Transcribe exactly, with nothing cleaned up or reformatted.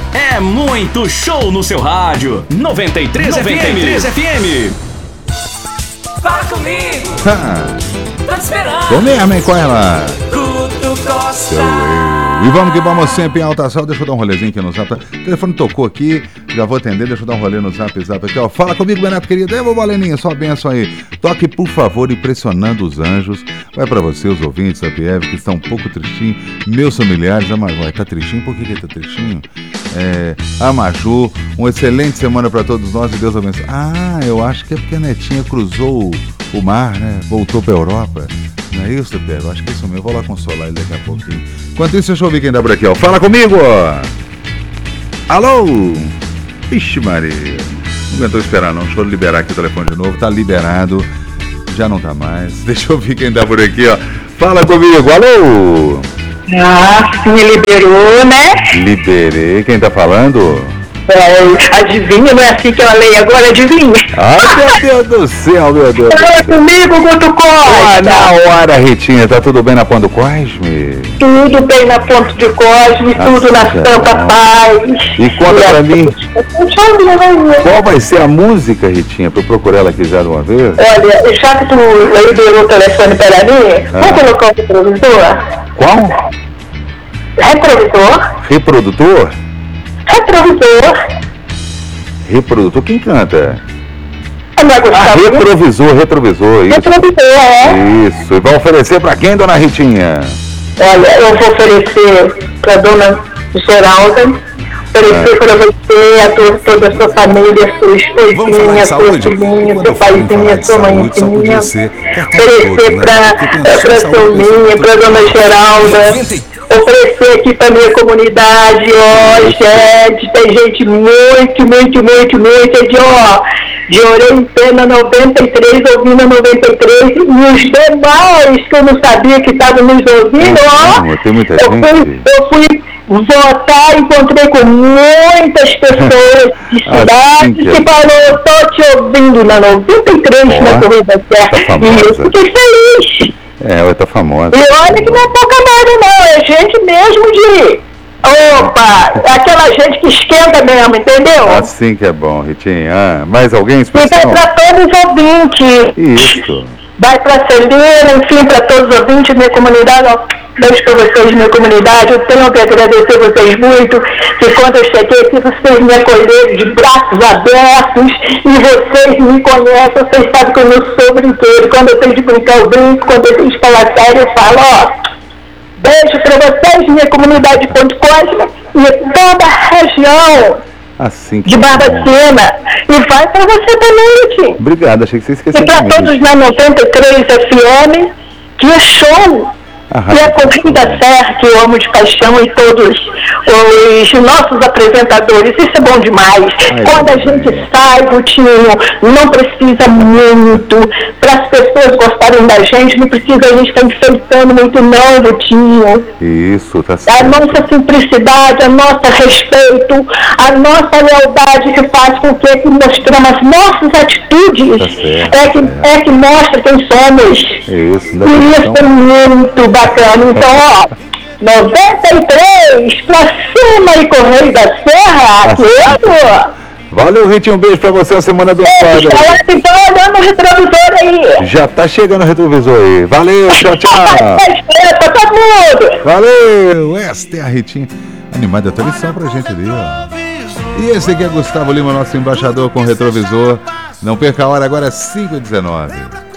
É muito show no seu rádio. noventa e três F M. Fala comigo. Ah. Tô te esperando. Tô mesmo, hein? Corre lá. Guto Costa. E vamos que vamos sempre em alta astral. Deixa eu dar um rolezinho aqui no zap. O telefone tocou aqui, já vou atender. Deixa eu dar um rolê no zap, zap aqui, ó. Fala comigo, Beneto querido. Eu vou, Baleninha, só benção aí. Toque, por favor, Impressionando os Anjos. Vai pra você, os ouvintes da P F, que estão um pouco tristinhos. Meus familiares, a Maju, tá tristinho? Por que que tá tristinho? É, a Maju, uma excelente semana pra todos nós e Deus abençoe. Ah, eu acho que é porque a Netinha cruzou o mar, né? Voltou pra Europa. Não é isso, Pedro? Eu acho que é isso mesmo. Eu vou lá consolar ele daqui a pouquinho. Enquanto isso, deixa eu ouvir quem dá por aqui, ó. Fala comigo, ó. Alô? Vixe, Maria. Não aguentou esperar, não. Deixa eu liberar aqui o telefone de novo. Tá liberado. Já não tá mais. Deixa eu ouvir quem dá por aqui, ó. Fala comigo. Alô? Ah, sim, liberou, né? Liberei. Quem tá falando? É, adivinha, não é assim que eu leio agora, adivinha? Ai, meu Deus do céu, meu Deus. Fala comigo, Guto Costa. Ah, na hora, Ritinha. Tá tudo bem na Ponto Cosme? Tudo bem na Ponto de Cosme, Ah, tudo na sim, Santa bom. Paz. E conta pra mim, Olha, qual vai ser a música, Ritinha, pra eu procurar ela aqui já de uma vez? já que tu liberou o telefone para mim, Ah. vamos colocar o retrovisor? Qual? Retrovisor? Reprodutor? Retrovisor? Reprodutor? Quem canta? Não é Ah, Gustavo? retrovisor, retrovisor, isso. Retrovisor, é. Isso. E vai oferecer pra quem, dona Ritinha? Olha, eu vou oferecer para a dona Geralda, oferecer É. para você, a toda, toda a sua família, sua esposinha, sua filhinha, seu paizinho, sua mãezinha. Oferecer para a Soninha, para a dona Geralda. Oferecer aqui para minha comunidade, ó, gente, tem gente muito, muito, muito, muito, de ó, de Orelha em Pena noventa e três, ouvindo a noventa e três, e os demais que eu não sabia que estavam nos ouvindo, ó, Não, tem muita eu fui, gente. eu fui votar, encontrei com muitas pessoas de Assim cidades que é. que falou, tô te ouvindo na noventa e três, Ó, na Corrida tá Certa, famosa. e eu fiquei feliz. É, ela tá famosa. E olha que não é pouca merda não, é gente mesmo de... Opa, aquela gente que esquenta mesmo, entendeu? Assim que é bom, Ritinha. Ah, mais alguém E vai especial? para todos os ouvintes. Isso. Vai para Celina, enfim, para todos os ouvintes, minha comunidade, ó, beijo para vocês, minha comunidade, eu tenho que agradecer vocês muito, que quando eu cheguei aqui, vocês me acolheram de braços abertos, e vocês me conhecem, vocês sabem que eu não sou brinquedo, quando eu tenho de brincar eu brinco, quando eu tenho de falar sério eu falo, ó, beijo para vocês, minha comunidade de Ponte Cosme, e toda a região Assim que de é bom. Barbacena, e vai para você também, Tim. Obrigado, achei que você esqueceu E para de mim. todos na noventa e três F M, que é show. Ah, E a Corrida Serra, que eu amo de paixão, e todos os nossos apresentadores, isso é bom demais. Ai, Quando a ai, gente ai. sai, Gutinho, não precisa muito. Para as pessoas gostarem da gente, não precisa a gente estar enfeitando muito não, Gutinho. Isso, tá A certo. nossa simplicidade, a nossa respeito, a nossa lealdade que faz com que, que mostramos as nossas atitudes, Tá certo, é, que, é. é que mostra quem somos. Isso, ainda E bem, isso então. é muito bacana. Então, ó, noventa e três pra cima e Correio da Serra, querido. Valeu, Ritinho, um beijo pra você, uma semana abençoada. Então, olhando o retrovisor aí. Já tá chegando o retrovisor aí. Valeu, tchau, tchau. Pra todo mundo. Valeu! Esta é a Ritinha. Animada a lição pra gente ali, ó. E esse aqui é Gustavo Lima, nosso embaixador com retrovisor. Não perca a hora, agora é cinco e dezenove.